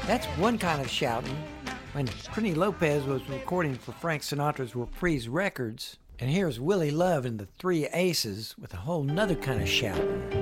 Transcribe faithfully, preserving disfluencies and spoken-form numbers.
That's one kind of shouting. When Trini Lopez was recording for Frank Sinatra's Reprise Records, and here's Willie Love and the Three Aces with a whole nother kind of shouting.